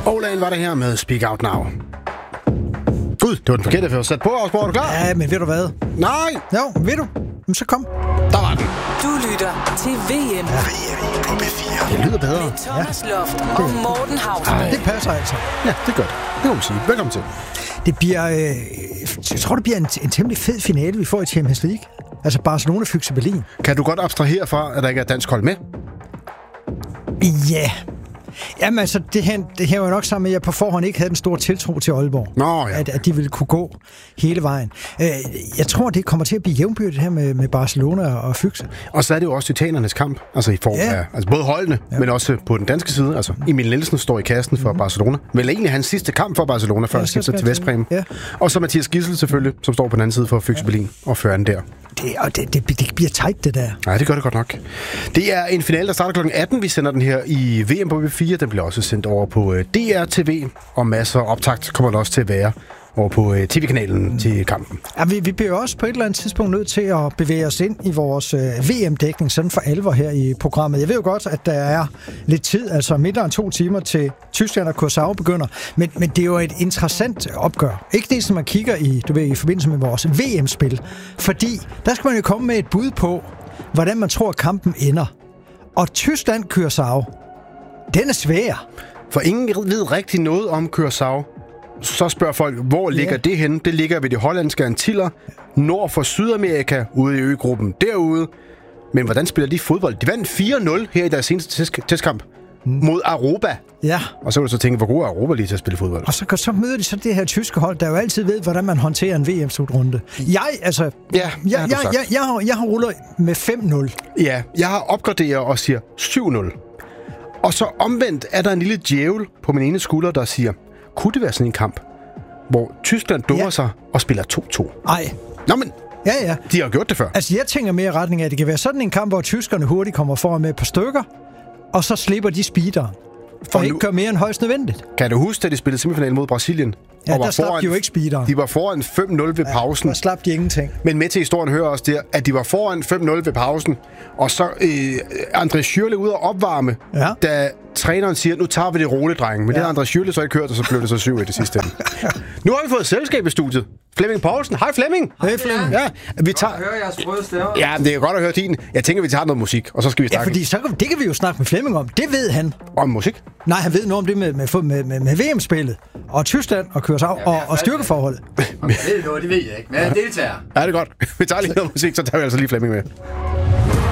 Olaen var det her med Speak Out Now. Gud, det var den forkerte, for sat på os, hvor er du klar? Ja, men ved du hvad? Nej! Jo, ved du? Men så kom. Der var den. Du lytter til VM. VM på P4. Det lyder bedre. Med Thomas Loft og Morten Hausmann. Det passer altså. Ja, det gør det. Det må man sige. Velkommen til. Det bliver, jeg tror, det bliver en temmelig fed finale, vi får i Champions League. Altså Barcelona Füchse Berlin. Kan du godt abstrahere fra, at der ikke er dansk hold med? Ja. Jamen altså, det her var nok sammen med, at jeg på forhånd ikke havde den store tiltro til Aalborg. Nå, ja. At de ville kunne gå hele vejen. Jeg tror, det kommer til at blive jævnbyrdigt her med Barcelona og Füchse. Og så er det jo også titanernes kamp, altså i form af altså både holdene, men også på den danske side. Altså Emil Nielsen står i kassen for Barcelona. Vel egentlig hans sidste kamp for Barcelona, før han skifter til Vestpræmien. Ja. Og så Mathias Gidsel selvfølgelig, som står på den anden side for Füchse Berlin og fører den der. Det bliver tight, det der. Nej, det gør det godt nok. Det er en finale, der starter kl. 18. Vi sender den her i VM på P4. Den bliver også sendt over på DR-TV, og masser af optakt kommer der også til at være over på TV-kanalen til kampen. Ja, vi bliver også på et eller andet tidspunkt nødt til at bevæge os ind i vores VM-dækning, sådan for alvor her i programmet. Jeg ved jo godt, at der er lidt tid, altså mindre end 2 timer til Tyskland og Curaçao begynder, men det er jo et interessant opgør. Ikke det, som man kigger i forbindelse med vores VM-spil, fordi der skal man jo komme med et bud på, hvordan man tror, at kampen ender. Og Tyskland Curaçao, den er svær. For ingen ved rigtig noget om Curaçao. Så spørger folk, hvor ligger det henne? Det ligger ved de hollandske Antiller, nord for Sydamerika, ude i øgruppen derude. Men hvordan spiller de fodbold? De vandt 4-0 her i deres seneste testkamp mod Aruba. Ja. Og så vil du så tænke, hvor god er Aruba lige til at spille fodbold? Og så møder de så det her tyske hold, der jo altid ved, hvordan man håndterer en VM-slutrunde. Jeg har rullet med 5-0. Ja, jeg har opgraderet og siger 7-0. Og så omvendt er der en lille djævel på min ene skulder, der siger, kunne det være sådan en kamp, hvor Tyskland dummer sig og spiller 2-2? Nej. Nå, men ja. De har gjort det før. Altså, jeg tænker mere i retning af, at det kan være sådan en kamp, hvor tyskerne hurtigt kommer foran med et par stykker, og så slipper de speederen. For ikke gøre mere end højst nødvendigt. Kan du huske, da de spillede semifinalen mod Brasilien? Ja, der slap de jo ikke speederen. De var foran 5-0 ved pausen. Der slap de ingenting. Men med til historien hører også der, at de var foran 5-0 ved pausen, og så André Schürrle ude at opvarme, da træneren siger, nu tager vi det roligt, drenge. Men det har André Schürrle så ikke hørt, og så blev det så 7 i det sidste. Nu har vi fået selskab i studiet. Flemming Poulsen. Hej Flemming. Hej Flemming. Ja, vi tager... Jeg hører jeres sprøde stemmer. Ja, det er godt at høre din. Jeg tænker, vi tager noget musik, og så skal vi snakke. Ja, fordi det kan vi jo snakke med Flemming om. Det ved han. Om musik? Nej, han ved noget om det med VM-spillet, og Tyskland og Curaçao og styrkeforholdet. Det ved jeg ikke, men jeg deltager. Ja, det er godt. Vi tager lige noget musik, så tager vi altså lige Flemming med.